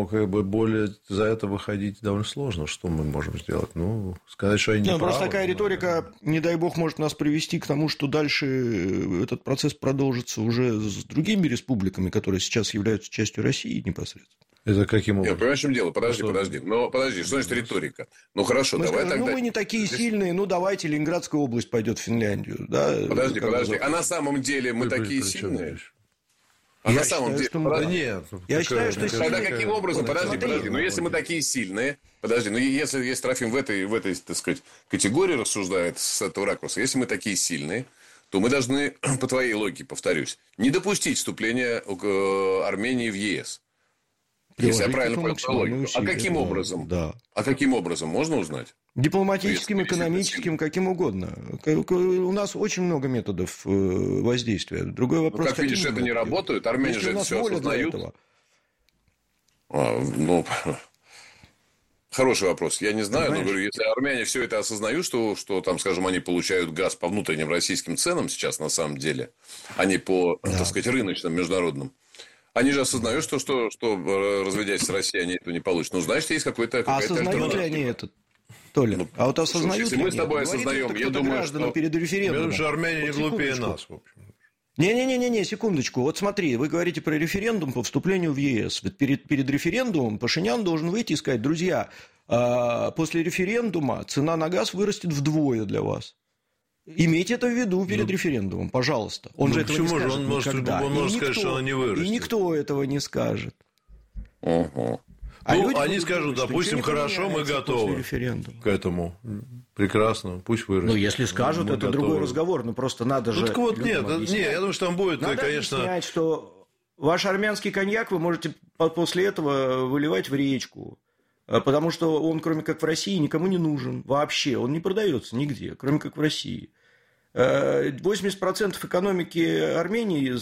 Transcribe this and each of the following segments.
как бы более за это выходить довольно сложно. Что мы можем сделать? Ну, сказать, что они не правы. Просто такая риторика, не дай бог, может нас привести к тому, что дальше этот процесс продолжится уже с другими республиками, которые сейчас являются частью России непосредственно. Это каким образом? Нет, понимаешь, в чем дело? Подожди. Подожди, что значит риторика? Ну, хорошо, мы давай скажем, тогда... Ну, мы не такие сильные, ну, давайте Ленинградская область пойдет в Финляндию. Да? Подожди. А на самом деле мы такие сильные? А на самом деле... Нет. Я считаю, что Тогда каким образом? Подожди. Ну, если мы такие сильные... Подожди, ну, если Трофим в этой, так сказать, категории рассуждает с этого ракурса, если мы такие сильные, то мы должны, по твоей логике, повторюсь, не допустить вступления Армении в ЕС. Если я правильно понял логику. А каким образом? Да. А каким образом? Можно узнать? Дипломатическим, экономическим, каким угодно. У нас очень много методов воздействия. Другой вопрос. Ну, как видишь, это не работает. Армяне же это все осознают. Хороший вопрос. Я не знаю, но говорю, если армяне все это осознают, что там, скажем, они получают газ по внутренним российским ценам сейчас на самом деле, а не по, так сказать, рыночным, международным. Они же осознают, что разведясь с Россией, они этого не получат. Ну, значит, есть какая-то осознают ли они это? Толя, ну, а вот осознают если мы с тобой осознаем, я думаю, что... перед референдумом. Я думаю, что армяне не глупее нас, в общем. Не, секундочку. Вот смотри, вы говорите про референдум по вступлению в ЕС. Ведь перед референдумом Пашинян должен выйти и сказать: друзья, после референдума цена на газ вырастет вдвое для вас. Имейте это в виду перед референдумом, пожалуйста. Он же этого не скажет никогда. Он может сказать, что она не вырастет. И никто этого не скажет. Угу. Они скажут, допустим, хорошо, мы готовы к этому. Прекрасно, пусть вырастет. Ну, если скажут, это готовы. Другой разговор. Ну, просто надо же... Так вот, нет, я думаю, что там будет, надо конечно... объяснять, что ваш армянский коньяк вы можете после этого выливать в речку. Потому что он, кроме как в России, никому не нужен вообще. Он не продается нигде, кроме как в России. 80% экономики Армении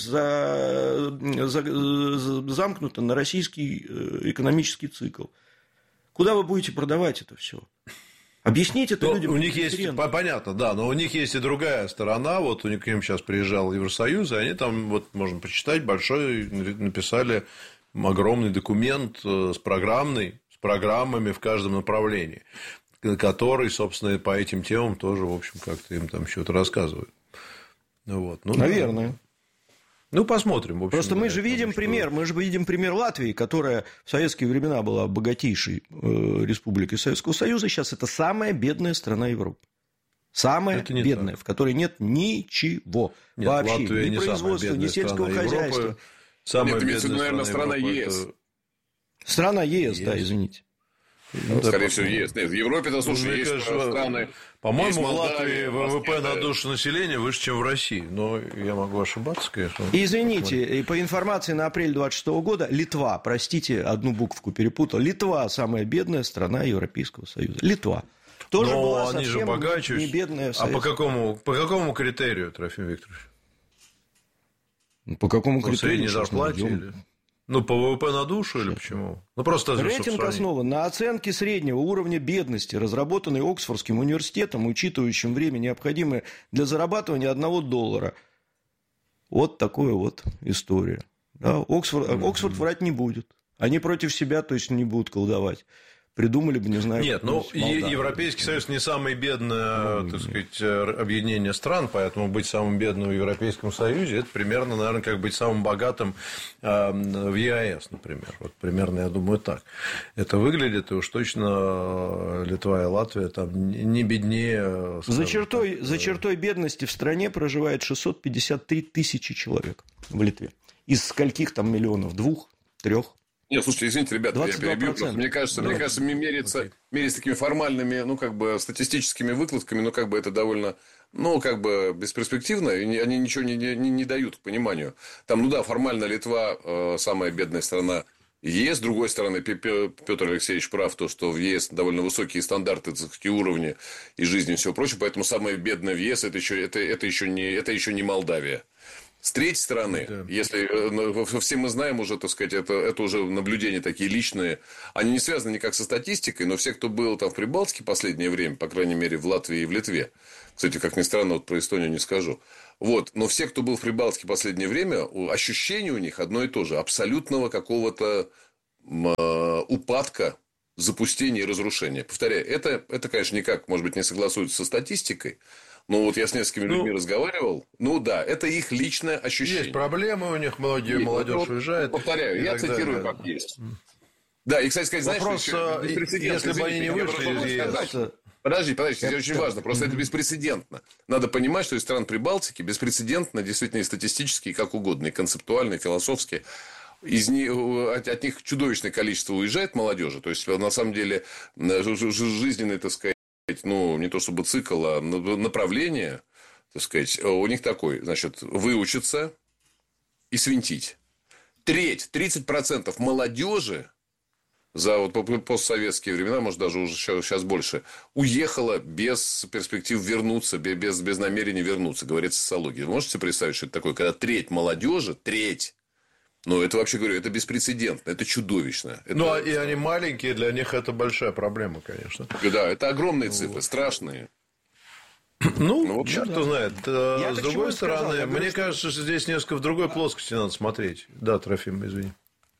замкнуто на российский экономический цикл. Куда вы будете продавать это все? Объясните это людям. У них есть, понятно, да, но у них есть и другая сторона. Вот к ним сейчас приезжал Евросоюз, и они там, вот можно почитать, большой, написали огромный документ с программами в каждом направлении, который, собственно, по этим темам тоже, в общем, как-то им там что-то рассказывают. Вот. Ну, наверное. Ну, посмотрим. В общем, просто мы же видим пример Латвии, которая в советские времена была богатейшей республикой Советского Союза, сейчас это самая бедная страна Европы. Самая бедная, в которой нет ничего. Нет, вообще. Латвия ни производства, ни сельского хозяйства. Самая бедная, наверное, страна ЕС. Страна ЕС, да, извините. Ну, скорее всего, есть. Нет, в Европе-то, слушай, есть страны. По-моему, в Латвии ВВП на душу населения выше, чем в России. Но я могу ошибаться, конечно. Извините, и по информации на апрель 2026 года, Литва, простите, одну буковку перепутал, Литва самая бедная страна Европейского Союза. Литва. Тоже но была они совсем же богаче. Не бедная. А по какому критерию, Трофим Викторович? По какому критерию? По средней зарплате или... Ну, по ВВП на душу или почему? Ну, просто рейтинг основан на оценке среднего уровня бедности, разработанный Оксфордским университетом, учитывающим время, необходимое для зарабатывания $1. Вот такая вот история. Да, Оксфорд врать не будет. Они против себя точно не будут колдовать. Придумали бы, не знаю... Нет, ну, Европейский Союз не самое бедное, так сказать, объединение стран, поэтому быть самым бедным в Европейском Союзе – это примерно, наверное, как быть самым богатым в ЕАЭС, например. Вот примерно, я думаю, так. Это выглядит, и уж точно Литва и Латвия там не беднее. За чертой бедности в стране проживает 653 тысячи человек в Литве. Из скольких там миллионов? 2, 3? Нет, слушайте, извините, ребята, 22%. Я перебью. Просто мне кажется, мерить такими формальными, ну, как бы, статистическими выкладками, ну, как бы, это довольно, ну, как бы, бесперспективно, и они ничего не дают к пониманию. Там, ну, да, формально Литва самая бедная страна ЕС, с другой стороны, Петр Алексеевич прав, то, что в ЕС довольно высокие стандарты, и уровни и жизни и всего прочего, поэтому самая бедная в ЕС – это еще не Молдавия. С третьей стороны, если все мы знаем уже, так сказать, это уже наблюдения такие личные, они не связаны никак со статистикой, но все, кто был там в Прибалтике в последнее время, по крайней мере, в Латвии и в Литве, кстати, как ни странно, вот про Эстонию не скажу, вот, но все, кто был в Прибалтике в последнее время, ощущение у них одно и то же, абсолютного какого-то упадка, запустения и разрушения. Повторяю, это, конечно, никак, может быть, не согласуется со статистикой, но вот я с несколькими людьми разговаривал. Ну да, это их личное ощущение. Есть проблемы у них, многие молодежь уезжает. Повторяю, я цитирую, как есть. Да, и, кстати сказать, знаешь, вопрос, если бы они не вышли из ЕС... Подожди, это очень важно. Просто это беспрецедентно. Надо понимать, что из стран Прибалтики беспрецедентно, действительно, и статистически, и как угодно, и концептуально, и философски. От них чудовищное количество уезжает молодежи. То есть, на самом деле, жизненный, так сказать, ну, не то чтобы цикл, а направление, так сказать, у них такой, значит, выучиться и свинтить. 30% молодежи за вот постсоветские времена, может, даже уже сейчас больше, уехала без перспектив вернуться, без намерения вернуться, говорит социология. Вы можете себе представить, что это такое? Когда треть молодежи, ну, это вообще, говорю, это беспрецедентно, это чудовищно. И они маленькие, для них это большая проблема, конечно. Да, это огромные цифры, страшные. Черт его знает. С другой стороны, мне кажется, что здесь несколько в другой плоскости надо смотреть. Да, Трофим, извини.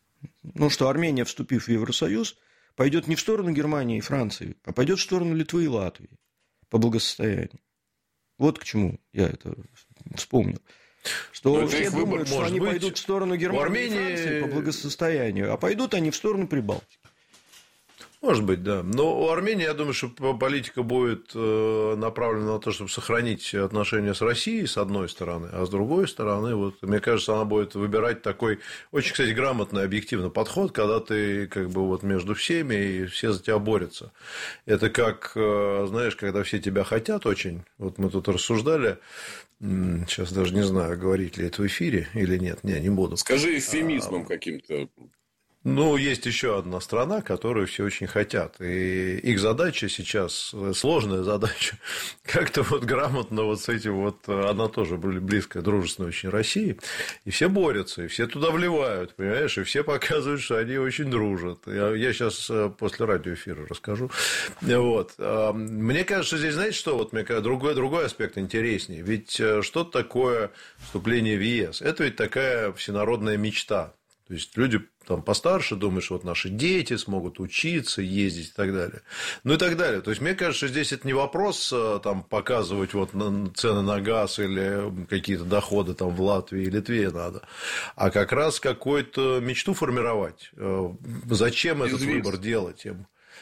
Что Армения, вступив в Евросоюз, пойдет не в сторону Германии и Франции, а пойдет в сторону Литвы и Латвии по благосостоянию. Вот к чему я это вспомнил. Что все думают, что они пойдут в сторону Германии и Франции по благосостоянию, а пойдут они в сторону Прибалтики. Может быть, да. Но у Армении, я думаю, что политика будет направлена на то, чтобы сохранить отношения с Россией, с одной стороны, а с другой стороны, вот, мне кажется, она будет выбирать такой очень, кстати, грамотный, объективный подход, когда ты как бы вот между всеми, и все за тебя борются. Это как, знаешь, когда все тебя хотят очень. Вот мы тут рассуждали, сейчас даже не знаю, говорить ли это в эфире или нет, не буду. Скажи эвфемизмом каким-то. Есть еще одна страна, которую все очень хотят. И их задача сейчас, сложная задача, как-то вот грамотно вот с этим вот, она тоже близкая, дружественная очень России, и все борются, и все туда вливают, понимаешь, и все показывают, что они очень дружат. Я сейчас после радиоэфира расскажу. Вот. Мне кажется, здесь, знаете, что? Вот мне кажется, другой аспект интереснее. Ведь что такое вступление в ЕС? Это ведь такая всенародная мечта. То есть люди там постарше думают, что вот наши дети смогут учиться, ездить и так далее. Ну и так далее. То есть мне кажется, что здесь это не вопрос там, показывать вот цены на газ или какие-то доходы там, в Латвии и Литве надо, а как раз какую-то мечту формировать. Зачем этот выбор делать им?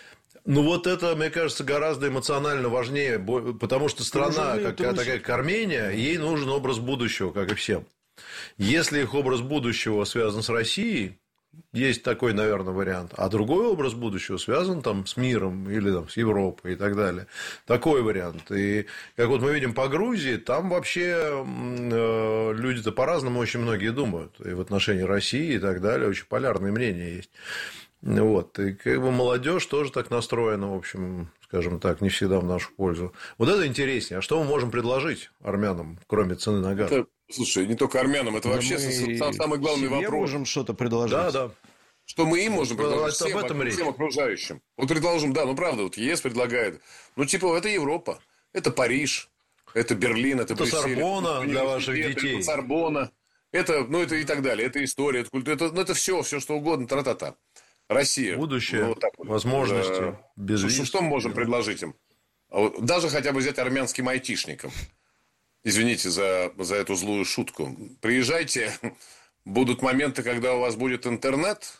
Вот это, мне кажется, гораздо эмоционально важнее, потому что страна, такая как Армения, ей нужен образ будущего, как и всем. Если их образ будущего связан с Россией, есть такой, наверное, вариант. А другой образ будущего связан там, с миром или там, с Европой и так далее. Такой вариант. И как вот мы видим по Грузии, там вообще люди-то по-разному очень многие думают. И в отношении России и так далее. Очень полярные мнения есть. Вот. И как бы молодежь тоже так настроена, в общем, скажем так, не всегда в нашу пользу. Вот это интереснее. А что мы можем предложить армянам, кроме цены на газ? Слушай, не только армянам, это вообще самый главный вопрос. Мы можем что-то предложить. Да. Что мы им можем предложить всем окружающим. Вот предложим, да, правда, вот ЕС предлагает. Это Европа, это Париж, это Берлин, это Брюссель. Это Сорбонна для ваших детей. Это Сорбонна, это и так далее, это история, это культура, это все, что угодно, тра-та-та. Россия. Будущее, возможности, безвиз. Что мы можем предложить им? Даже хотя бы взять армянским айтишникам. Извините за эту злую шутку. Приезжайте, будут моменты, когда у вас будет интернет.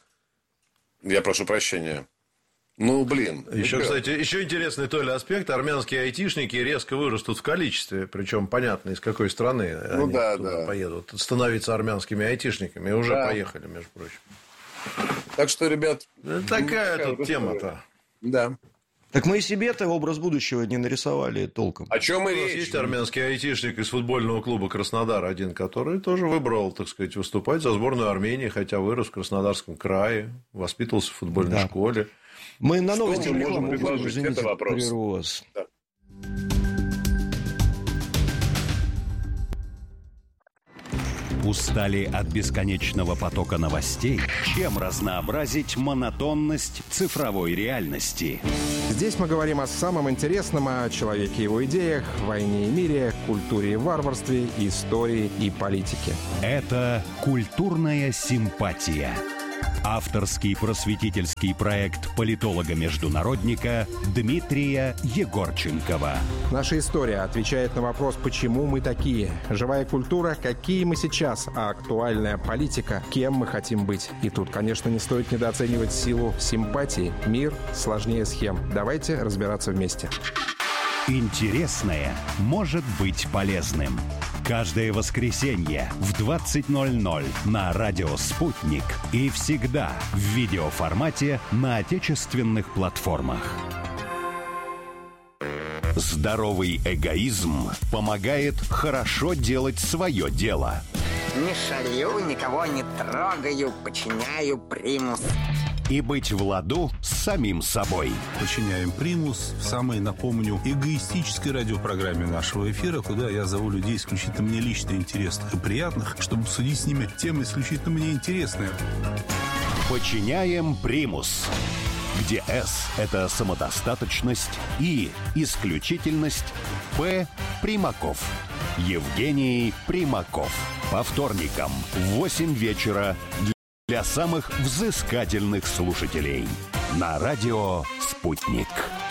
Я прошу прощения. Еще, кстати, еще интересный то ли аспект. Армянские айтишники резко вырастут в количестве. Причем понятно, из какой страны они туда поедут. Становиться армянскими айтишниками. И уже поехали, между прочим. Так что, ребят... Такая тут тема-то. Да. Так мы и себе-то образ будущего не нарисовали толком. О чем и речь? У нас есть армянский айтишник из футбольного клуба «Краснодар» один, который тоже выбрал, так сказать, выступать за сборную Армении, хотя вырос в Краснодарском крае, воспитывался в футбольной школе. Мы на новости можем предложить? Это вопрос. Устали от бесконечного потока новостей? Чем разнообразить монотонность цифровой реальности? Здесь мы говорим о самом интересном, о человеке и его идеях, войне и мире, культуре и варварстве, истории и политике. Это «Культурная симпатия». Авторский просветительский проект политолога-международника Дмитрия Егорченкова. Наша история отвечает на вопрос, почему мы такие. Живая культура, какие мы сейчас, а актуальная политика, кем мы хотим быть. И тут, конечно, не стоит недооценивать силу симпатии. Мир сложнее схем. Давайте разбираться вместе. Интересное может быть полезным. Каждое воскресенье в 20:00 на радио «Спутник» и всегда в видеоформате на отечественных платформах. Здоровый эгоизм помогает хорошо делать свое дело. Не шалю, никого не трогаю, подчиняю примус. И быть в ладу с самим собой. Подчиняем примус в самой, напомню, эгоистической радиопрограмме нашего эфира, куда я зову людей исключительно мне лично интересных и приятных, чтобы обсудить с ними темы исключительно мне интересные. Подчиняем примус, где «С» — это самодостаточность, «И» — исключительность, «П» — Примаков. Евгений Примаков. По вторникам в 8 вечера для самых взыскательных слушателей. На радио «Спутник».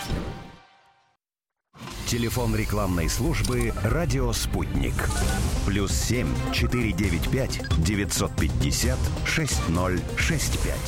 Телефон рекламной службы «Радио Спутник». +7 495 950 6065.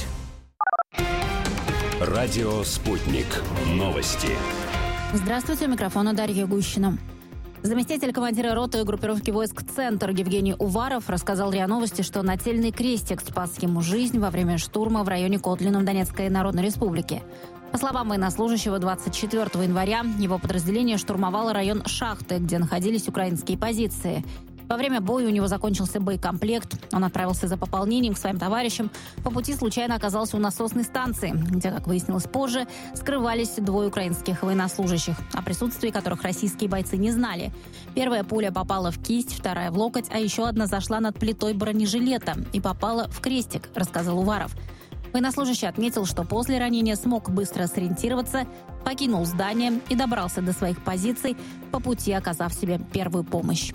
Радио «Спутник». Новости. Здравствуйте, у микрофона Дарья Гущина. Заместитель командира роты группировки войск «Центр» Евгений Уваров рассказал РИА Новости, что нательный крестик спас ему жизнь во время штурма в районе Котлином Донецкой Народной Республики. По словам военнослужащего, 24 января его подразделение штурмовало район Шахты, где находились украинские позиции. Во время боя у него закончился боекомплект. Он отправился за пополнением к своим товарищам. По пути случайно оказался у насосной станции, где, как выяснилось позже, скрывались 2 украинских военнослужащих, о присутствии которых российские бойцы не знали. Первая пуля попала в кисть, вторая в локоть, а еще одна зашла над плитой бронежилета и попала в крестик, рассказал Уваров. Военнослужащий отметил, что после ранения смог быстро сориентироваться, покинул здание и добрался до своих позиций, по пути оказав себе первую помощь.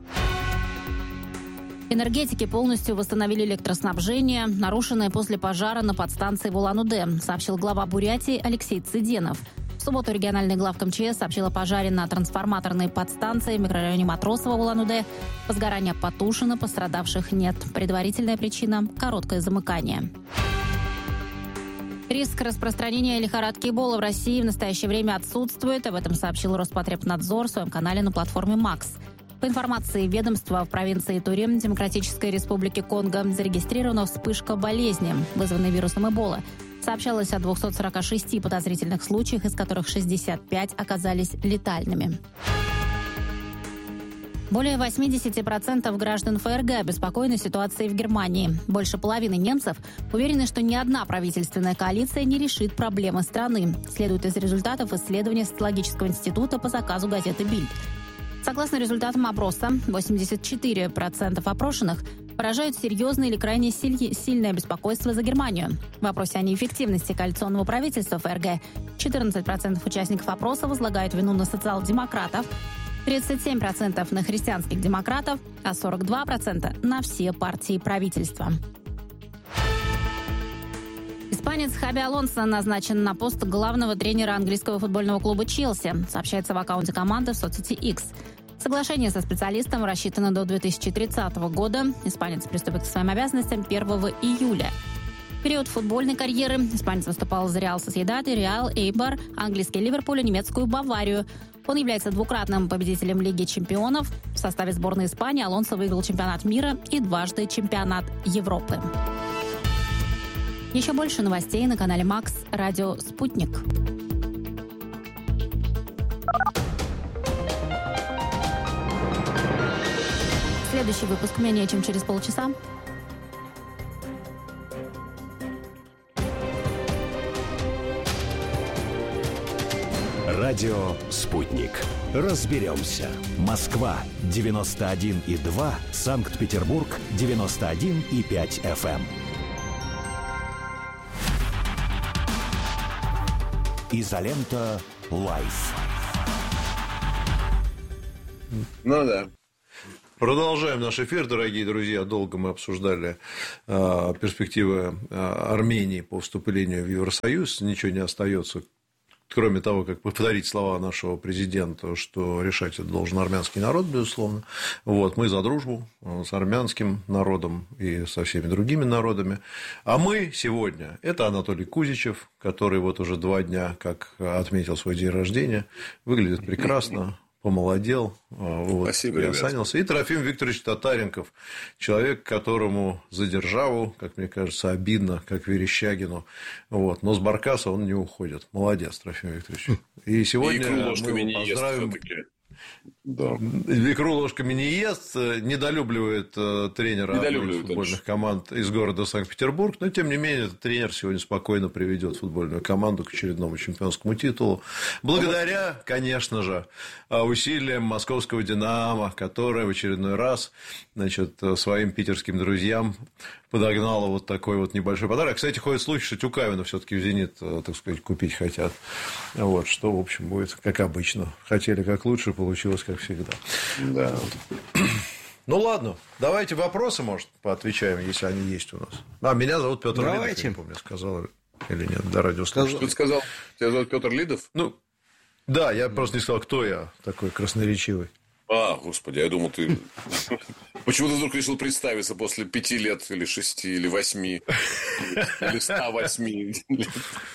Энергетики полностью восстановили электроснабжение, нарушенное после пожара на подстанции в Улан-Удэ, сообщил глава Бурятии Алексей Цыденов. В субботу региональный главк МЧС сообщил о пожаре на трансформаторной подстанции в микрорайоне Матросово в Улан-Удэ. Возгорание потушено, пострадавших нет. Предварительная причина – короткое замыкание. Риск распространения лихорадки Эбола в России в настоящее время отсутствует. Об этом сообщил Роспотребнадзор в своем канале на платформе «Макс». По информации ведомства, в провинции Туре, Демократической Республики Конго, зарегистрирована вспышка болезни, вызванной вирусом Эбола. Сообщалось о 246 подозрительных случаях, из которых 65 оказались летальными. Более 80% граждан ФРГ обеспокоены ситуацией в Германии. Больше половины немцев уверены, что ни одна правительственная коалиция не решит проблемы страны. Следует из результатов исследования Социологического института по заказу газеты «Бильд». Согласно результатам опроса, 84% опрошенных выражают серьезное или крайне сильное беспокойство за Германию. В вопросе о неэффективности коалиционного правительства ФРГ 14% участников опроса возлагают вину на социал-демократов, 37% на христианских демократов, а 42% на все партии правительства. Испанец Хаби Алонсо назначен на пост главного тренера английского футбольного клуба «Челси», сообщается в аккаунте команды в соцсети X. Соглашение со специалистом рассчитано до 2030 года. Испанец приступит к своим обязанностям 1 июля. В период футбольной карьеры испанец выступал за Реал Сосьедад, Реал, Эйбар, английский Ливерпуль и немецкую Баварию. Он является двукратным победителем Лиги чемпионов. В составе сборной Испании Алонсо выиграл чемпионат мира и дважды чемпионат Европы. Еще больше новостей на канале Макс, радио «Спутник». Следующий выпуск менее чем через полчаса. Радио «Спутник». Разберемся. Москва 91,2, Санкт-Петербург 91,5 FM. Изолента Лайф. Ну да. Продолжаем наш эфир, дорогие друзья. Долго мы обсуждали перспективы Армении по вступлению в Евросоюз. Ничего не остается, кроме того, как повторить слова нашего президента, что решать это должен армянский народ, безусловно. Вот, мы за дружбу с армянским народом и со всеми другими народами. А мы сегодня – это Анатолий Кузичев, который вот уже 2 дня, как отметил свой день рождения, выглядит прекрасно. Помолодел, вот, приосанился. И Трофим Викторович Татаренков, человек, которому за державу, как мне кажется, обидно, как Верещагину. Вот. Но с баркаса он не уходит. Молодец, Трофим Викторович. И сегодня мы его поздравим. Да. Икру ложками не ест, недолюбливает тренера одной из футбольных команд из города Санкт-Петербург, но, тем не менее, этот тренер сегодня спокойно приведет футбольную команду к очередному чемпионскому титулу. Благодаря, конечно же, усилиям московского «Динамо», которое в очередной раз, значит, своим питерским друзьям подогнало вот такой вот небольшой подарок. Кстати, ходит слухи, что Тюкавина все-таки в «Зенит», так сказать, купить хотят. Вот, что, в общем, будет как обычно. Хотели как лучше, получилось как всегда. Да. Ну, ладно. Давайте вопросы, может, поотвечаем, если они есть у нас. Меня зовут Петр Лидов, я не помню, сказал или нет, до радиослушателей. Ты сказал, тебя зовут Петр Лидов? Ну, да, я просто не сказал, кто я такой красноречивый. Господи, я думал, ты... Почему ты вдруг решил представиться после 5 лет, или 6, или 8, или 108 лет?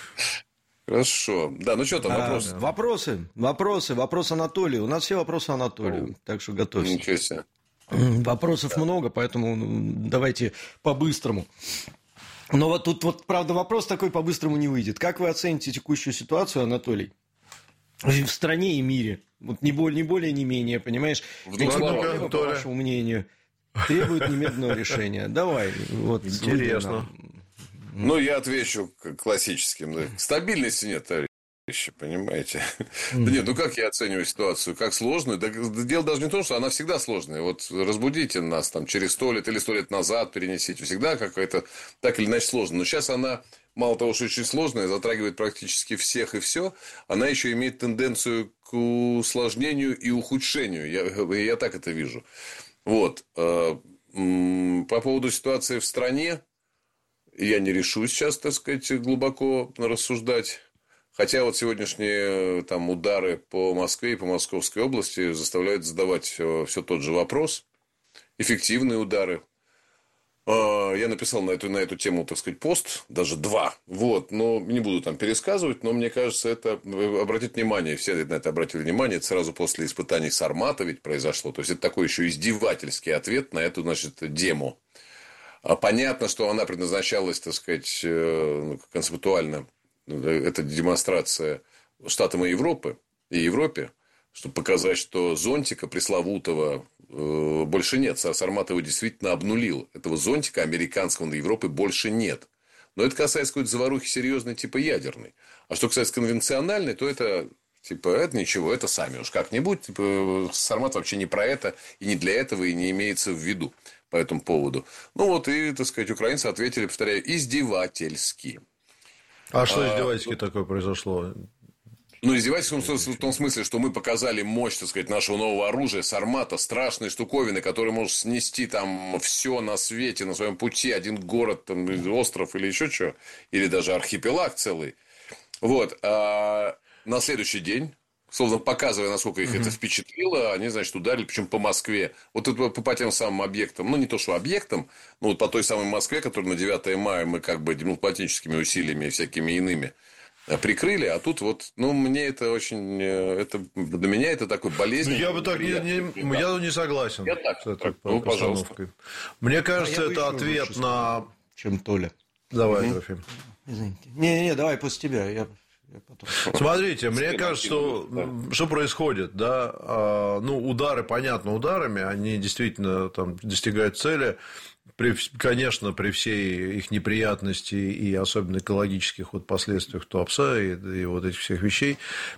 Хорошо. Да, ну что там, вопросы? Вопрос Анатолию. У нас все вопросы Анатолию, так что готовься. Ничего себе. Вопросов много, поэтому давайте по-быстрому. Но вот тут, вот, правда, вопрос такой по-быстрому не выйдет. Как вы оцените текущую ситуацию, Анатолий, в стране и мире? Вот не более, не менее, понимаешь? По вашему мнению, требует немедленного решения. Давай. Вот, интересно. Ну, я отвечу классическим. Да. Стабильности нет, товарищи, понимаете? Да нет, ну как я оцениваю ситуацию? Как сложную? Да, дело даже не в том, что она всегда сложная. Вот разбудите нас там через 100 лет или 100 лет назад перенесите. Всегда какая-то так или иначе сложная. Но сейчас она, мало того, что очень сложная, затрагивает практически всех и все, она еще имеет тенденцию к усложнению и ухудшению. Я так это вижу. Вот. По поводу ситуации в стране, я не решусь сейчас, так сказать, глубоко рассуждать. Хотя вот сегодняшние там удары по Москве и по Московской области заставляют задавать все тот же вопрос. Эффективные удары. Я написал на эту тему, так сказать, пост, даже 2. Вот, но не буду там пересказывать, но мне кажется, это обратить внимание, все на это обратили внимание, это сразу после испытаний Сармата ведь произошло. То есть, это такой еще издевательский ответ на эту, значит, демо. Понятно, что она предназначалась, так сказать, концептуально. Это демонстрация Штатам и Европе, чтобы показать, что зонтика пресловутого больше нет. Сармат его действительно обнулил. Этого зонтика американского на Европе больше нет. Но это касается какой-то заварухи серьезной, типа ядерной. А что касается конвенциональной, то это... Типа, это ничего, это сами уж как-нибудь. Типа, Сармат вообще не про это, и не для этого, и не имеется в виду по этому поводу. Ну, вот, и, так сказать, украинцы ответили, повторяю, издевательски. А что издевательски такое произошло? Ну, издевательски в том смысле, что мы показали мощь, так сказать, нашего нового оружия, Сармата, страшные штуковины, которые может снести там все на свете, на своем пути, один город, там, остров или еще что, или даже архипелаг целый. Вот. А на следующий день, словно показывая, насколько их это впечатлило, они, значит, ударили, причем по Москве. Вот это по тем самым объектам, ну, не то, что объектам, но вот по той самой Москве, которую на 9 мая мы как бы дипломатическими усилиями и всякими иными прикрыли, а тут вот, ну, мне это очень, для меня это такой болезненный. Я бы так я не согласен с этой постановкой. Мне кажется, это ответ на... Чем Толя. Давай, Трофим. Извините. Не, давай после тебя, Смотрите, мне кажется, что происходит, да, ну, удары, понятно, ударами, они действительно там достигают цели, конечно, при всей их неприятности и особенно экологических вот последствиях Туапсе и вот этих всех вещей,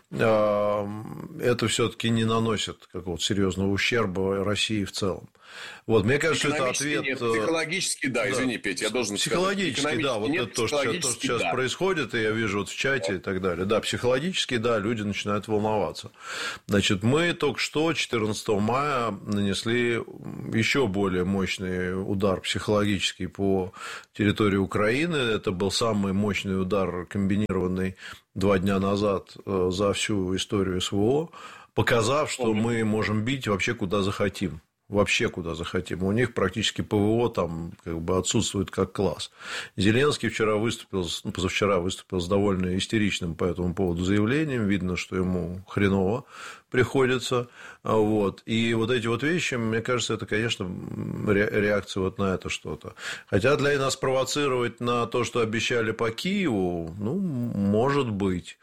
это все-таки не наносит какого-то серьезного ущерба России в целом. Вот, мне кажется, это ответ... Нет, психологически, да, извини, Петь, я должен сказать. Психологически, да, вот это то, что сейчас происходит, и я вижу вот в чате и так далее. Да, психологически, да, люди начинают волноваться. Значит, мы только что 14 мая нанесли еще более мощный удар психологический по территории Украины. Это был самый мощный удар, комбинированный 2 дня назад за всю историю СВО, показав, что мы можем бить вообще куда захотим. Вообще куда захотим. У них практически ПВО там как бы отсутствует как класс. Зеленский позавчера выступил с довольно истеричным по этому поводу заявлением. Видно, что ему хреново приходится. Вот. И вот эти вот вещи, мне кажется, это, конечно, реакция вот на это что-то. Хотя для нас провоцировать на то, что обещали по Киеву, ну, может быть.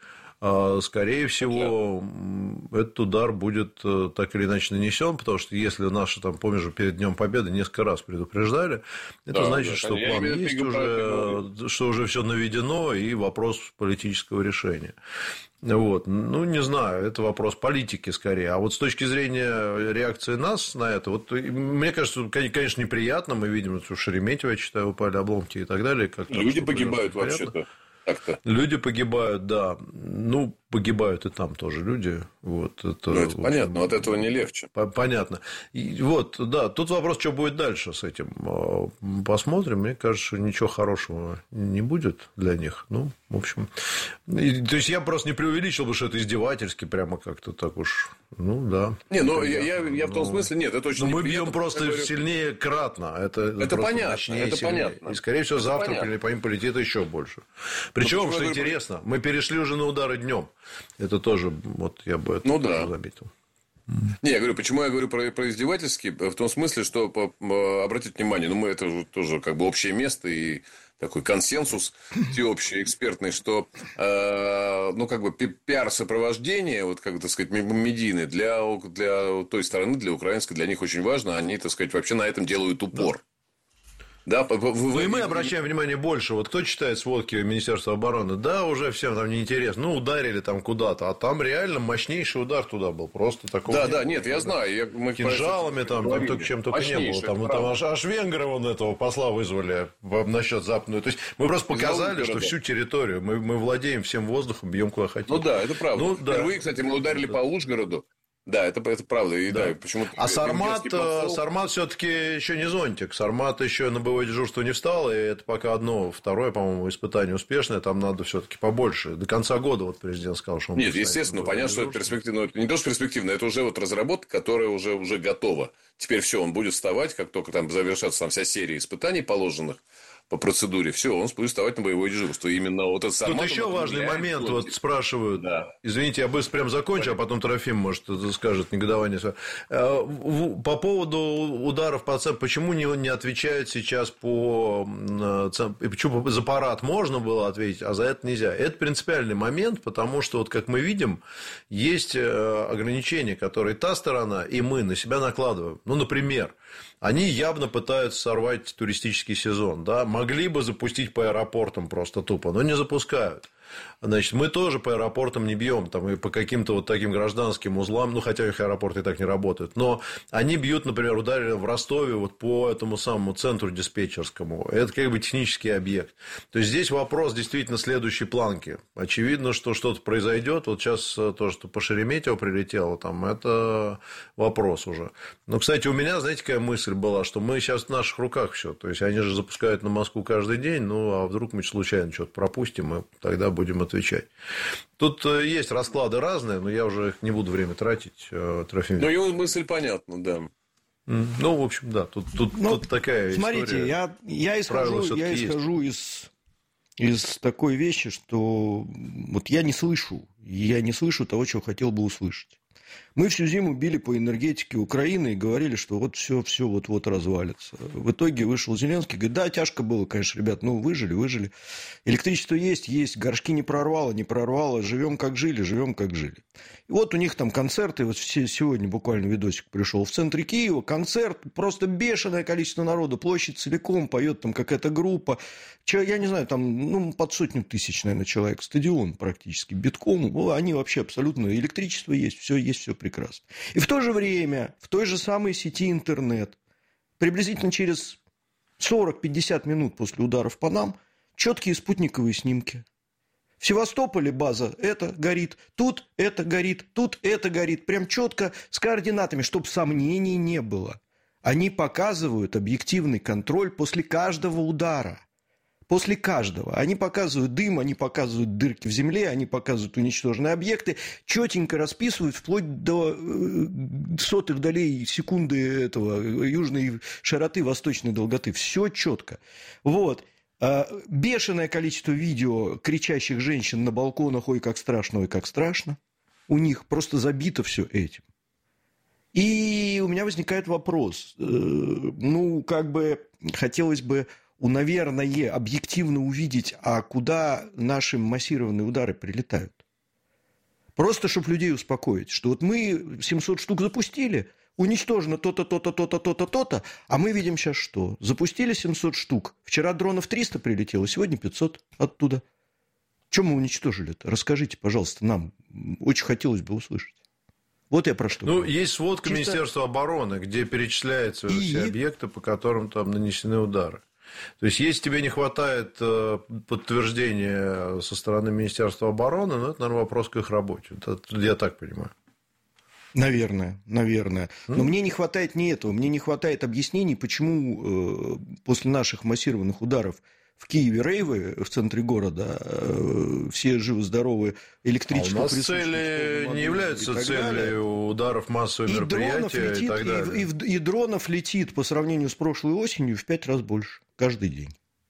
Скорее всего, этот удар будет так или иначе нанесен, потому что если наши, там, помнишь, перед Днем Победы несколько раз предупреждали, это значит, что план есть уже, что уже все наведено, и вопрос политического решения. Вот. Ну, не знаю, это вопрос политики скорее. А вот с точки зрения реакции нас на это, вот, мне кажется, конечно, неприятно. Мы видим, что Шереметьево, я читаю, упали обломки и так далее. Люди погибают вообще-то. Так-то. Люди погибают, да. Ну, погибают и там тоже люди. Вот, это, это понятно, от этого не легче. Понятно. И вот, да, тут вопрос, что будет дальше с этим. Посмотрим. Мне кажется, что ничего хорошего не будет для них. Ну, в общем. То есть, я просто не преувеличил бы, что это издевательски, прямо как-то так уж. Ну, да. Не, ну, я в том смысле, нет, это очень неприятно. Мы бьем просто сильнее кратно. Это понятно, это понятно. И, скорее всего, завтра по ним полетит еще больше. Причем, что интересно, мы перешли уже на удары днем. Это тоже, вот я бы это заметил. Не, я говорю, почему я говорю про издевательский, в том смысле, что, обратите внимание, ну, мы это тоже как бы общее место и такой консенсус всеобщий, экспертный, что, ну, как бы пиар-сопровождение, вот, как, так сказать, медийное для той стороны, для украинской, для них очень важно, они, так сказать, вообще на этом делают упор. Да, и мы обращаем внимание больше. Вот кто читает сводки Министерства обороны, да, уже всем там неинтересно. Ну, ударили там куда-то, а там реально мощнейший удар туда был. Просто такого. Да, нет, я знаю. Мы кинжалами там только чем только не было. Там аж венгры вон этого посла вызвали насчет западную. То есть мы просто показали, что всю территорию мы владеем всем воздухом, бьем куда хотим. Ну да, это правда. Ну, впервые, кстати, мы ударили по Ужгороду. Да, это правда. И, да. Почему-то а Сармат все-таки еще не зонтик. Сармат еще на боевое дежурство не встал, и это пока второе, по-моему, испытание успешное. Там надо все-таки побольше. До конца года вот президент сказал, что он. Нет, естественно, понятно, что это перспективно. Это не то, что перспективно, это уже вот разработка, которая уже готова. Теперь все, он будет вставать, как только там завершатся там вся серия испытаний положенных по процедуре, все, он будет вставать на боевое дежурство. Именно вот этот Сармат. Тут еще важный момент, вот спрашивают, извините, я быстро прям закончу, а потом Трофим, может, скажет негодование. По поводу ударов по ЦЕП, почему не отвечают сейчас почему за парад можно было ответить, а за это нельзя? Это принципиальный момент, потому что, вот как мы видим, есть ограничения, которые та сторона и мы на себя накладываем. Ну, например, они явно пытаются сорвать туристический сезон, да, могли бы запустить по аэропортам просто тупо, но не запускают. Значит, мы тоже по аэропортам не бьем, там, и по каким-то вот таким гражданским узлам, ну, хотя их аэропорты и так не работают, но они бьют, например, ударили в Ростове вот по этому самому центру диспетчерскому, это как бы технический объект. То есть, здесь вопрос действительно следующей планки. Очевидно, что что-то произойдет, вот сейчас то, что по Шереметьево прилетело, там, это вопрос уже. Но, кстати, у меня, знаете, какая мысль была, что мы сейчас в наших руках все, то есть, они же запускают на Москву каждый день, ну, а вдруг мы случайно что-то пропустим, и тогда будем отвечать. Тут есть расклады разные, но я уже не буду время тратить. Трофим. Ну, его мысль понятна, да. Ну, в общем, да. Тут такая смотрите, история. Я исхожу из такой вещи, что вот я не слышу того, чего хотел бы услышать. Мы всю зиму били по энергетике Украины и говорили, что вот все вот развалится. В итоге вышел Зеленский, говорит, да, тяжко было, конечно, ребят, ну, выжили. Электричество есть, горшки не прорвало, живем как жили. И вот у них там концерты, вот сегодня буквально видосик пришел в центре Киева, концерт, просто бешеное количество народу, площадь целиком, поет там какая-то группа, я не знаю, там, под 100 000, наверное, человек, стадион практически битком, они вообще абсолютно, электричество есть, все прекрасно. И в то же время, в той же самой сети интернет, приблизительно через 40-50 минут после ударов по нам, четкие спутниковые снимки. В Севастополе база это горит, тут это горит, прям четко с координатами, чтобы сомнений не было. Они показывают объективный контроль после каждого удара. После каждого. Они показывают дым, они показывают дырки в земле, они показывают уничтоженные объекты, четенько расписывают вплоть до сотых долей секунды этого южной широты, восточной долготы. Все четко. Вот. Бешеное количество видео кричащих женщин на балконах, ой, как страшно. У них просто забито все этим. И у меня возникает вопрос. Хотелось бы, наверное, объективно увидеть, а куда наши массированные удары прилетают. Просто, чтобы людей успокоить, что вот мы 700 штук запустили, уничтожено то-то, то-то, то-то, то-то, то-то, а мы видим сейчас что? Запустили 700 штук, вчера дронов 300 прилетело, сегодня 500 оттуда. Что мы уничтожили-то? Расскажите, пожалуйста, нам. Очень хотелось бы услышать. Вот я про что. Есть сводка Министерства обороны, где перечисляются все объекты, по которым там нанесены удары. То есть, если тебе не хватает подтверждения со стороны Министерства обороны, это, наверное, вопрос к их работе. Это, я так понимаю. Наверное. Но мне не хватает не этого. Мне не хватает объяснений, почему после наших массированных ударов в Киеве рейвы в центре города, все живы-здоровы, электричество у нас цели не являются целью ударов массовых мероприятий и так далее. И дронов летит по сравнению с прошлой осенью в 5 раз больше каждый день.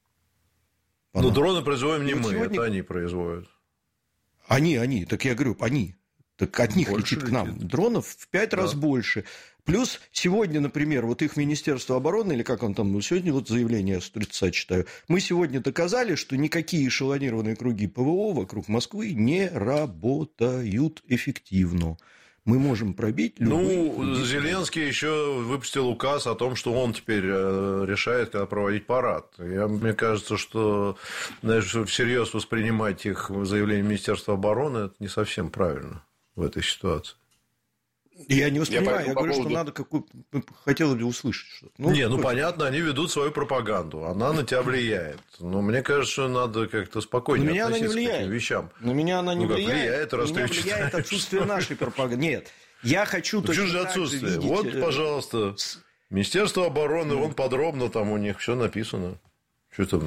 Но дроны производим не мы, это они производят. Они, так я говорю, они. Так от них летит к нам. Дронов в 5 раз больше. Плюс сегодня, например, вот их Министерство обороны, или как он там, сегодня вот заявление с 30 читаю, мы сегодня доказали, что никакие эшелонированные круги ПВО вокруг Москвы не работают эффективно. Мы можем пробить любые... Зеленский еще выпустил указ о том, что он теперь решает, когда проводить парад. Мне кажется, что всерьез воспринимать их заявление Министерства обороны, это не совсем правильно в этой ситуации. Я не воспринимаю, я говорю, что надо хотелось бы услышать что-то. Понятно, они ведут свою пропаганду, она на тебя влияет. Но мне кажется, что надо как-то спокойнее относиться к этим вещам. На меня она не влияет. На меня влияет отсутствие нашей пропаганды. Нет, я хочу точно так же отсутствие. Видеть... Вот, пожалуйста, Министерство обороны, вон подробно там у них все написано. Что там...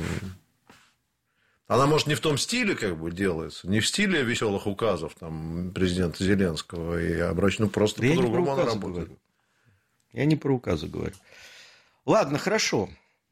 Она, может, не в том стиле делается, не в стиле веселых указов там, президента Зеленского и обращено, просто по-другому она работает. Я не про указы говорю. Ладно, хорошо.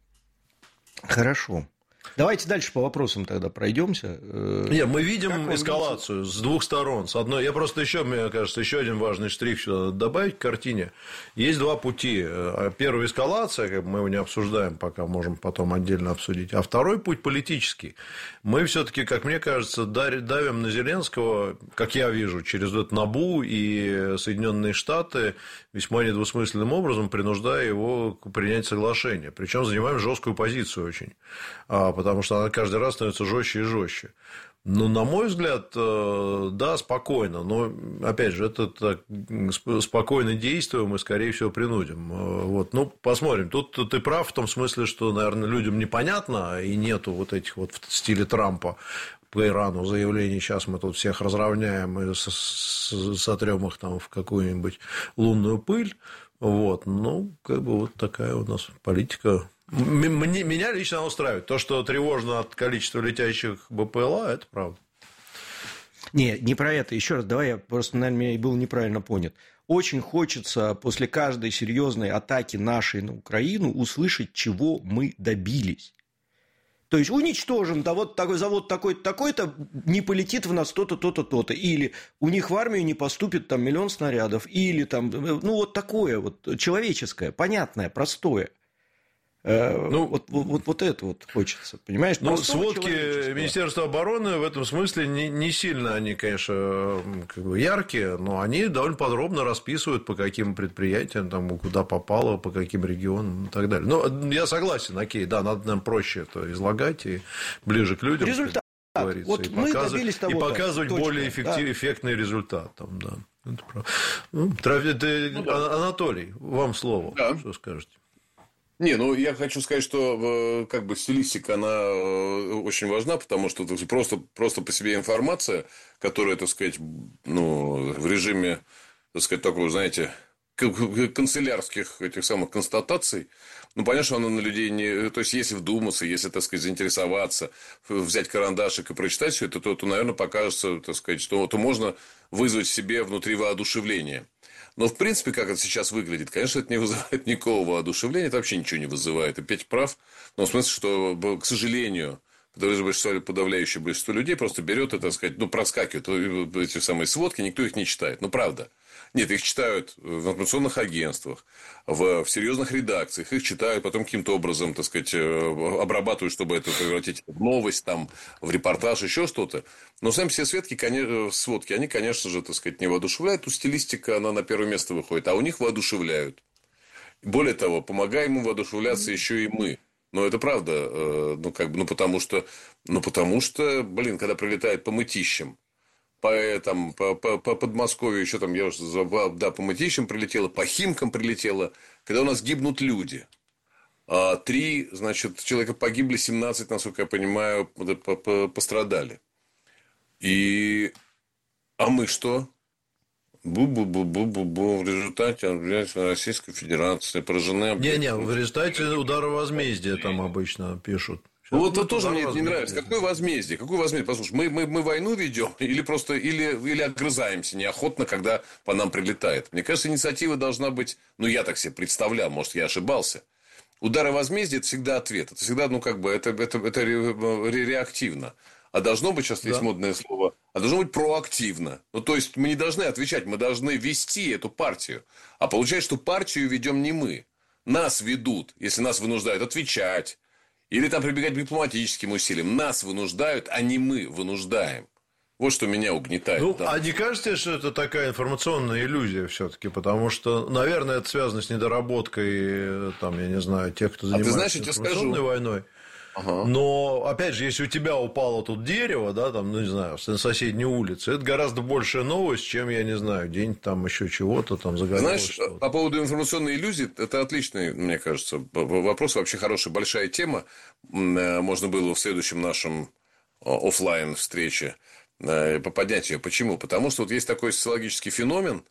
Давайте дальше по вопросам тогда пройдемся. Мы видим эскалацию с двух сторон. С одной, мне кажется, еще один важный штрих сюда надо добавить к картине. Есть два пути. Первая эскалация, мы его не обсуждаем, пока можем потом отдельно обсудить. А второй путь политический. Мы все-таки, как мне кажется, давим на Зеленского, как я вижу, через НАБУ и Соединенные Штаты весьма недвусмысленным образом, принуждая его к принятию соглашения. Причем занимаем жесткую позицию очень. Потому что она каждый раз становится жестче и жестче. Но, на мой взгляд, да, спокойно. Но, опять же, это так, спокойно действуем, мы, скорее всего, принудим. Посмотрим. Тут ты прав в том смысле, что, наверное, людям непонятно, и нету вот этих вот в стиле Трампа по Ирану заявлений, сейчас мы тут всех разровняем и сотрем их там в какую-нибудь лунную пыль. Вот такая у нас политика. Меня лично устраивает. То, что тревожно от количества летящих БПЛА, это правда. Не про это. Еще раз, давай я просто, наверное, был неправильно понят. Очень хочется после каждой серьезной атаки нашей на Украину услышать, чего мы добились. То есть уничтожим, да, вот такой завод такой-то, не полетит в нас то-то, то-то, то-то. Или у них в армию не поступит там 1 000 000 снарядов. Или там, ну, вот такое вот человеческое, понятное, простое. Вот это вот хочется, понимаешь? Ну, сводки Министерства обороны в этом смысле не сильно, они, конечно, как бы яркие, но они довольно подробно расписывают, по каким предприятиям, там, куда попало, по каким регионам и так далее. Ну, я согласен, окей, да, надо нам проще это излагать и ближе к людям. Результат. Вот мы добились того. И показывать более эффектный результат. Там, да. Это Анатолий, вам слово. Да. Что скажете? Не, ну, я хочу сказать, что как бы стилистика, она очень важна, потому что просто по себе информация, которая, так сказать, ну, в режиме, так сказать, такого, знаете, канцелярских этих самых констатаций, ну, понятно, что она на людей не... То есть, если вдуматься, если, так сказать, заинтересоваться, взять карандашик и прочитать все это, то наверное, покажется, так сказать, что можно вызвать в себе внутри воодушевление. Но, в принципе, как это сейчас выглядит, конечно, это не вызывает никакого воодушевления, это вообще ничего не вызывает. И Петя прав, но в смысле, что, к сожалению, подавляющее большинство людей просто берет и, так сказать, ну, проскакивают эти самые сводки, никто их не читает. Ну, правда. Нет, их читают в информационных агентствах, в серьезных редакциях, их читают, потом каким-то образом, так сказать, обрабатывают, чтобы это превратить в новость, там, в репортаж, еще что-то. Но сами все сводки, они, конечно же, так сказать, не воодушевляют. Тут стилистика, она на первое место выходит, а у них воодушевляют. Более того, помогаем им воодушевляться еще и мы. Но это правда, потому что, блин, когда прилетает по мытищам, по Подмосковью, еще там, я уже забыл, да, по Мытищам прилетело, по Химкам прилетело, когда у нас гибнут люди. 3, значит, человека погибли, 17, насколько я понимаю, пострадали. А мы что? В результате Российской Федерации поражены... В результате удара возмездия там обычно пишут. Вот это тоже мне не нравится. Какое возмездие? Послушай, мы войну ведем или огрызаемся неохотно, когда по нам прилетает? Мне кажется, инициатива должна быть... Ну, я так себе представлял, может, я ошибался. Удары возмездия – это всегда ответ. Это всегда, это реактивно. А должно быть, сейчас есть модное слово, должно быть проактивно. Ну, то есть, мы не должны отвечать, мы должны вести эту партию. А получается, что партию ведем не мы. Нас ведут, если нас вынуждают отвечать. Или там прибегать к дипломатическим усилиям. Нас вынуждают, а не мы вынуждаем. Вот что меня угнетает. Ну, а не кажется, что это такая информационная иллюзия все-таки? Потому что, наверное, это связано с недоработкой, там, я не знаю, тех, кто занимается информационной войной. Ага. Но, опять же, если у тебя упало тут дерево, да, там, ну, не знаю, на соседней улице, это гораздо большая новость, чем, я не знаю, день там еще чего-то там загорелось. Знаешь, по поводу информационной иллюзии, это отличный, мне кажется, вопрос, вообще хорошая, большая тема. Можно было в следующем нашем офлайн встрече поднять ее. Почему? Потому что вот есть такой социологический феномен,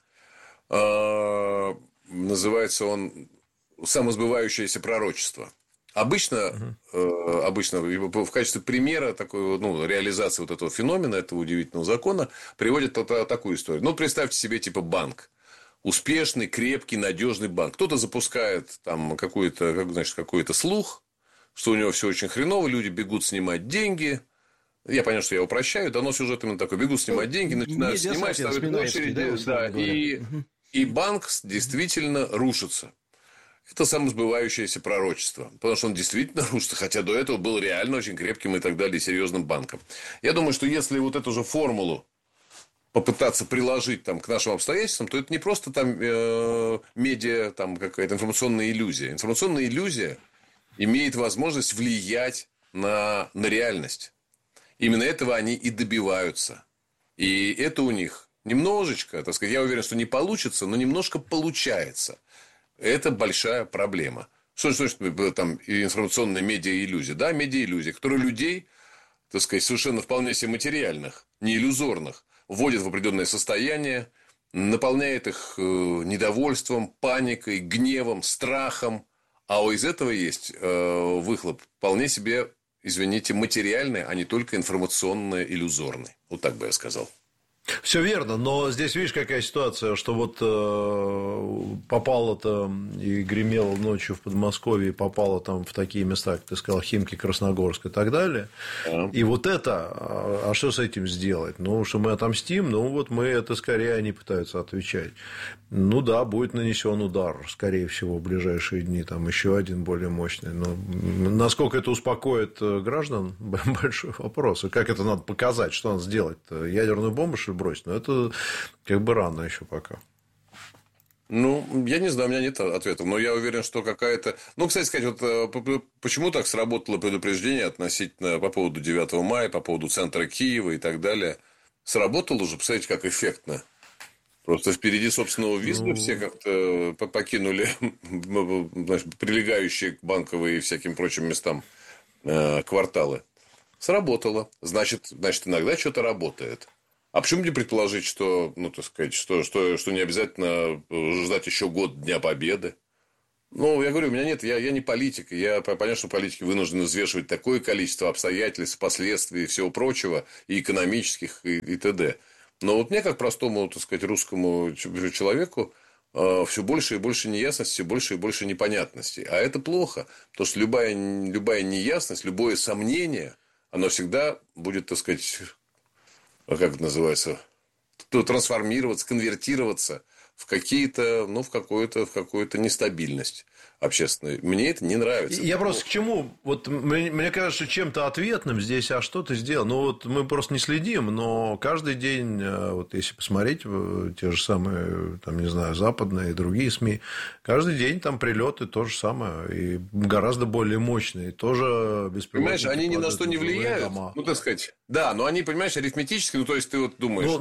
называется он самосбывающееся пророчество. Обычно в качестве примера такой, реализации вот этого феномена, этого удивительного закона, приводят такую историю. Ну, представьте себе, типа, банк. Успешный, крепкий, надежный банк. Кто-то запускает там какой-то слух, что у него все очень хреново, люди бегут снимать деньги. Я понял, что я упрощаю, но сюжет именно такой. Бегут снимать деньги, начинают снимать, ставят на очереди, и банк действительно рушится. Это самосбывающееся пророчество. Потому что он действительно рушится, хотя до этого был реально очень крепким и так далее, серьезным банком. Я думаю, что если вот эту же формулу попытаться приложить там, к нашим обстоятельствам, то это не просто там медиа, там какая-то информационная иллюзия. Информационная иллюзия имеет возможность влиять на реальность. Именно этого они и добиваются. И это у них немножечко, так сказать, я уверен, что не получится, но немножко получается. Это большая проблема. Что значит там информационная медиа-иллюзия? Да, медиа-иллюзия, которая людей, так сказать, совершенно вполне себе материальных, не иллюзорных, вводит в определенное состояние, наполняет их недовольством, паникой, гневом, страхом. А из этого есть выхлоп вполне себе, извините, материальный, а не только информационно-иллюзорный. Вот так бы я сказал. Все верно, но здесь видишь, какая ситуация, что вот попало-то и гремело ночью в Подмосковье, и попало там в такие места, как ты сказал, Химки, Красногорск и так далее. И вот это, а что с этим сделать? Ну, что мы отомстим, ну, вот мы это скорее они пытаются отвечать. Ну, да, будет нанесен удар, скорее всего, в ближайшие дни, там еще один более мощный. Но насколько это успокоит граждан, большой вопрос. И как это надо показать, что надо сделать-то? Ядерную бомбу, что ли, бросить? Но это как бы рано еще пока. Ну, я не знаю, у меня нет ответов, но я уверен, что какая-то... Ну, кстати сказать, вот почему так сработало предупреждение относительно по поводу 9 мая, по поводу центра Киева и так далее? Сработало же, представляете, как эффектно. Просто впереди собственного визга все как-то покинули, значит, прилегающие к банковым и всяким прочим местам кварталы. Сработало. Значит, иногда что-то работает. А почему не предположить, что, ну, так сказать, что не обязательно ждать еще год Дня Победы? Ну, я говорю, у меня нет, я не политик. Понятно, что политики вынуждены взвешивать такое количество обстоятельств, последствий и всего прочего, и экономических, и т.д. Но вот мне, как простому, так сказать, русскому человеку, все больше и больше неясности, все больше и больше непонятностей. А это плохо, потому что любая неясность, любое сомнение, оно всегда будет, так сказать, как это называется, трансформироваться, конвертироваться в какие-то, ну, в какую-то нестабильность общественную. Мне это не нравится. Я просто к чему? Вот мне кажется, чем-то ответным здесь, а что ты сделал? Ну, вот мы просто не следим, но каждый день, вот если посмотреть те же самые, там, не знаю, западные и другие СМИ, каждый день там прилеты то же самое, и гораздо более мощные, тоже беспилотники. Понимаешь, они ни на что не влияют, ну, так сказать. Да, но они, понимаешь, арифметически, ну, то есть, ты вот думаешь...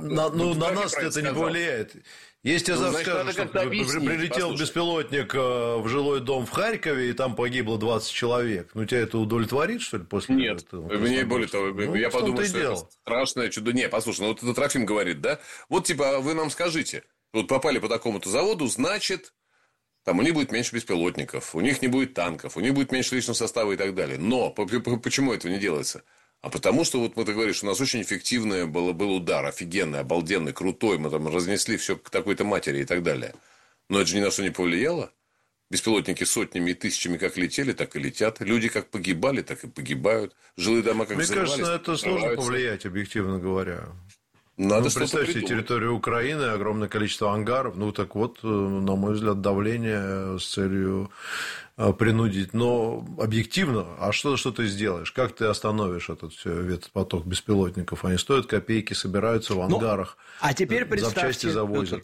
На нас это не повлияет. Если тебе завтра скажут, что прилетел беспилотник в жилой дом в Харькове, и там погибло 20 человек, ну, тебя это удовлетворит, что ли, после этого? Нет, мне более того, я подумал, что это страшное чудо. Не, послушай, ну, вот это Трофим говорит, да? Вот, типа, вы нам скажите, вот попали по такому-то заводу, значит, там у них будет меньше беспилотников, у них не будет танков, у них будет меньше личного состава и так далее. Но почему этого не делается? А потому что, вот ты говоришь, у нас очень эффективный был удар, офигенный, обалденный, крутой, мы там разнесли все к такой-то матери и так далее. Но это же ни на что не повлияло. Беспилотники сотнями и тысячами как летели, так и летят. Люди как погибали, так и погибают. Жилые дома как взрывались. Мне кажется, на это сложно повлиять, объективно говоря. Надо представьте, территорию Украины, огромное количество ангаров. Ну, так вот, на мой взгляд, давление с целью принудить. Но объективно, а что ты сделаешь? Как ты остановишь этот поток беспилотников? Они стоят копейки, собираются в ангарах. А теперь представьте, запчасти завозят.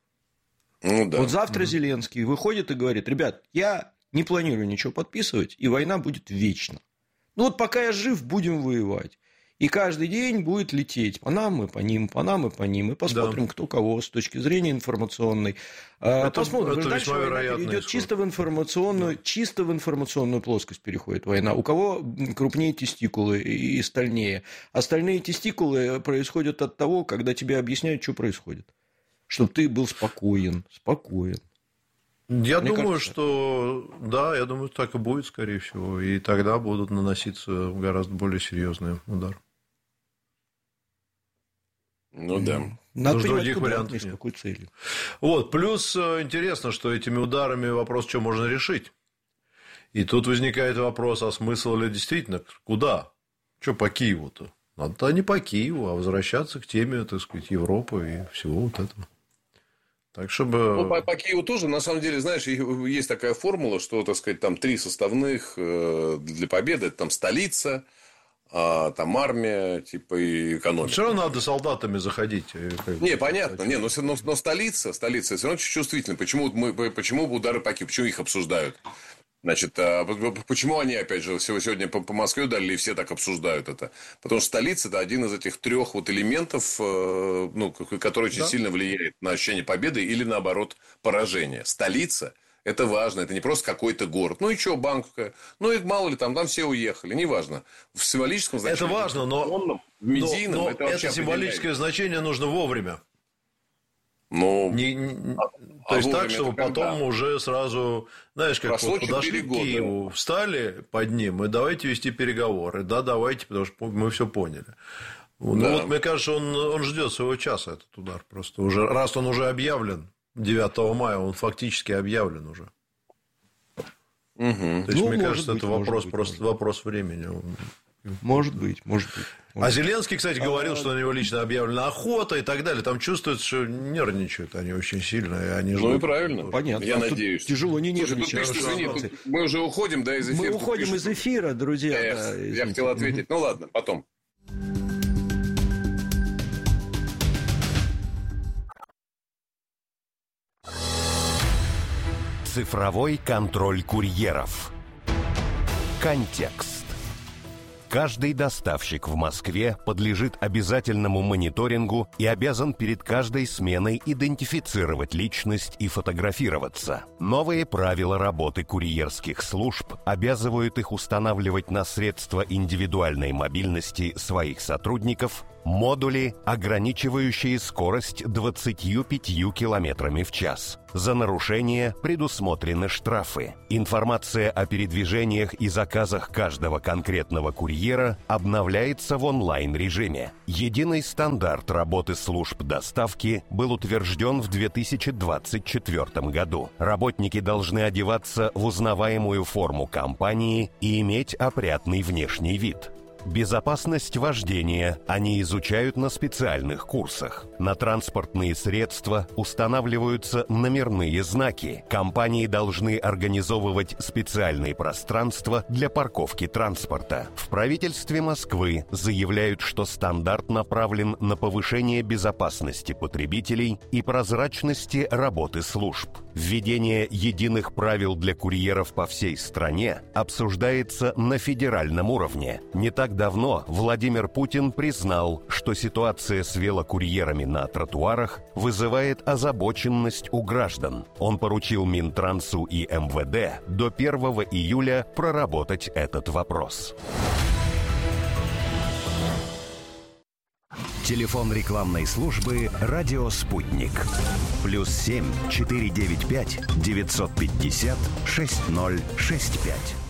Ну, да. Вот завтра Зеленский выходит и говорит: ребят, я не планирую ничего подписывать, и война будет вечна. Ну, вот пока я жив, будем воевать. И каждый день будет лететь по нам и по ним, по нам и по ним. И посмотрим, кто кого с точки зрения информационной. Посмотрим. Это дальше война перейдет чисто в информационную плоскость переходит война. У кого крупнее тестикулы и стальнее. Остальные тестикулы происходят от того, когда тебе объясняют, что происходит. Чтобы ты был спокоен. Я думаю, что да, я думаю, так и будет, скорее всего. И тогда будут наноситься гораздо более серьезные удары. Ну да. Надо понимать, других вариантов нет. С какой целью. Вот. Плюс интересно, что этими ударами вопрос, что можно решить. И тут возникает вопрос, а смысл ли действительно? Куда? Что по Киеву-то? Надо не по Киеву, а возвращаться к теме, так сказать, Европы и всего вот этого. Так, чтобы... Ну, по Киеву тоже, на самом деле, знаешь, есть такая формула, что, так сказать, там 3 составных для победы. Это там столица, там армия, типа, и экономика. Все равно надо солдатами заходить. Не, понятно. Не, но столица все равно чуть чувствительна. Почему удары по Киеву? Почему их обсуждают? Значит, почему они, опять же, сегодня по Москве ударили, и все так обсуждают это? Потому что столица – это один из этих 3 вот элементов, ну, который очень сильно влияет на ощущение победы или, наоборот, поражения. Столица – это важно, это не просто какой-то город. Ну, и что, банковская? Ну, и мало ли, там все уехали, неважно. В символическом значении. Это важно, но в медийном это символическое значение нужно вовремя. Ну, то есть так, чтобы потом уже сразу, знаешь, как вот подошли к Киеву, встали под ним, и давайте вести переговоры. Да, давайте, потому что мы все поняли. Ну, вот, мне кажется, он ждет своего часа, этот удар. Просто уже, раз он уже объявлен, 9 мая, он фактически объявлен уже. То есть, мне кажется, это вопрос времени. Может быть. А Зеленский, кстати, говорил, что на него лично объявлена охота и так далее. Там чувствуется, что нервничают они очень сильно. И они ну и правильно. Понятно. Я надеюсь. Тяжело не нервничать. Извини, мы уже уходим, да, из эфира. Мы уходим из эфира, друзья. Я хотел ответить. Ну ладно, потом. Цифровой контроль курьеров. Контекст. Каждый доставщик в Москве подлежит обязательному мониторингу и обязан перед каждой сменой идентифицировать личность и фотографироваться. Новые правила работы курьерских служб обязывают их устанавливать на средства индивидуальной мобильности своих сотрудников модули, ограничивающие скорость 25 км в час. За нарушение предусмотрены штрафы. Информация о передвижениях и заказах каждого конкретного курьера обновляется в онлайн-режиме. Единый стандарт работы служб доставки был утвержден в 2024 году. Работники должны одеваться в узнаваемую форму компании и иметь опрятный внешний вид. Безопасность вождения они изучают на специальных курсах. На транспортные средства устанавливаются номерные знаки. Компании должны организовывать специальные пространства для парковки транспорта. В правительстве Москвы заявляют, что стандарт направлен на повышение безопасности потребителей и прозрачности работы служб. Введение единых правил для курьеров по всей стране обсуждается на федеральном уровне. Не так давно Владимир Путин признал, что ситуация с велокурьерами на тротуарах вызывает озабоченность у граждан. Он поручил Минтрансу и МВД до 1 июля проработать этот вопрос. Телефон рекламной службы «Радио Спутник». +7 495 950 6065.